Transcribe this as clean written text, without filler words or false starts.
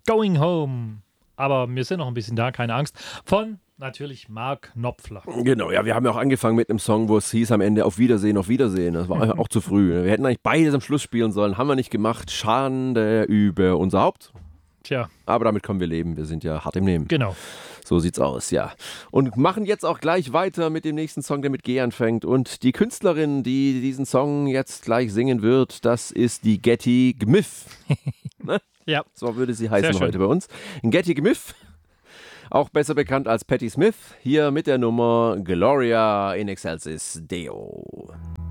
Going Home. Aber wir sind noch ein bisschen da, keine Angst. Von natürlich Mark Knopfler. Genau, ja, wir haben ja auch angefangen mit einem Song, wo es hieß am Ende Auf Wiedersehen, auf Wiedersehen. Das war auch zu früh. Wir hätten eigentlich beides am Schluss spielen sollen, haben wir nicht gemacht. Schande über unser Haupt. Tja. Aber damit können wir leben, wir sind ja hart im Nehmen. Genau. So sieht's aus, ja. Und machen jetzt auch gleich weiter mit dem nächsten Song, der mit G anfängt. Und die Künstlerin, die diesen Song jetzt gleich singen wird, das ist die Getty Gmiff. Ne? Ja. So würde sie heißen heute bei uns. Getty Gmiff, auch besser bekannt als Patti Smith, hier mit der Nummer Gloria in Excelsis Deo.